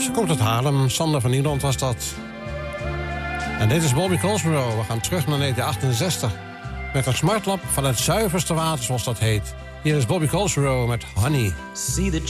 Ze komt uit Haarlem. Sander van Nederland was dat. En dit is Bobby Colesborough. We gaan terug naar 1968. Met een smartlap van het zuiverste water, zoals dat heet. Hier is Bobby Colesborough met Honey. See the